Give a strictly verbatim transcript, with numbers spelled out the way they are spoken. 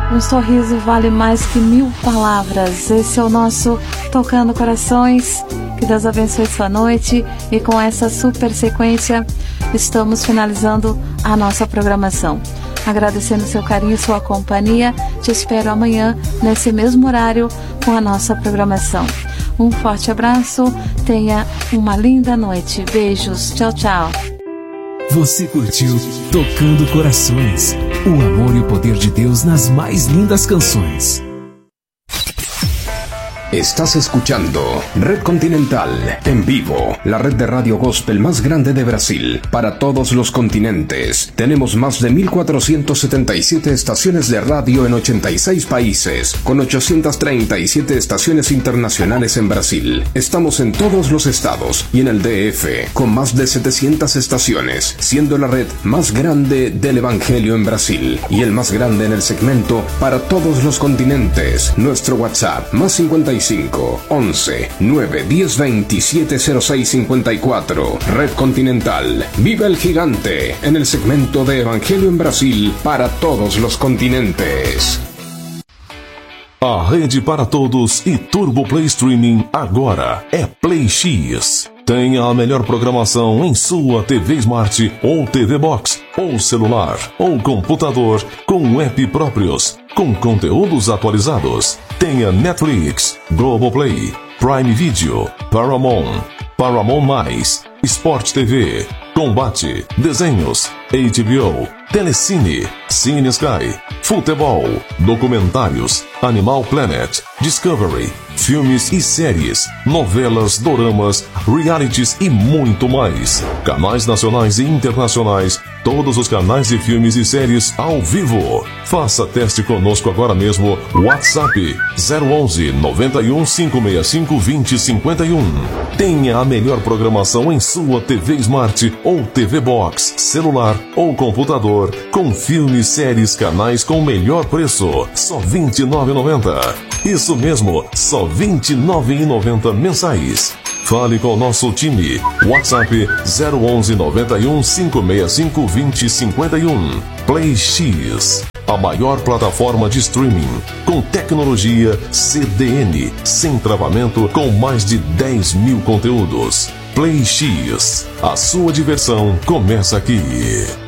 Um sorriso vale mais que mil palavras. Esse é o nosso Tocando Corações. Que Deus abençoe sua noite. E com essa super sequência, estamos finalizando a nossa programação. Agradecendo seu carinho e sua companhia. Te espero amanhã, nesse mesmo horário, com a nossa programação. Um forte abraço. Tenha uma linda noite. Beijos. Tchau, tchau. Você curtiu Tocando Corações, o amor e o poder de Deus nas mais lindas canções. Estás escuchando Red Continental en vivo, la red de radio gospel más grande de Brasil, para todos los continentes. Tenemos más de mil cuatrocientas setenta y siete estaciones de radio en ochenta y seis países, con ochocientas treinta y siete estaciones internacionales en Brasil. Estamos en todos los estados y en el D F, con más de setecientas estaciones, siendo la red más grande del Evangelio en Brasil y el más grande en el segmento para todos los continentes. Nuestro WhatsApp, más cincuenta y cinco, once, nueve, diez, veintisiete, cero seis, cincuenta y cuatro. Red Continental. Viva el gigante en el segmento de Evangelio en Brasil para todos los continentes. A rede para todos e Turbo Play Streaming agora é Play X. Tenha a melhor programação em sua T V Smart ou T V Box, ou celular, ou computador, com app próprios, com conteúdos atualizados. Tenha Netflix, Globoplay, Prime Video, Paramount, Paramount+, Sport T V, Combate, Desenhos, H B O, Telecine, Cine Sky, Futebol, Documentários, Animal Planet, Discovery, filmes e séries, novelas, doramas, realities e muito mais. Canais nacionais e internacionais, todos os canais de filmes e séries ao vivo. Faça teste conosco agora mesmo. WhatsApp zero onze, noventa e um, cinco seis cinco, vinte, cinquenta e um. Tenha a melhor programação em sua T V Smart ou T V Box, celular ou computador, com filmes, séries, canais com melhor preço, só vinte e nove reais e noventa centavos. Isso mesmo, só vinte e nove reais e noventa centavos mensais. Fale com o nosso time. WhatsApp zero onze, noventa e um, cinco seis cinco, vinte, cinquenta e um. Play X, a maior plataforma de streaming, com tecnologia C D N, sem travamento, com mais de dez mil conteúdos. Play X, a sua diversão começa aqui.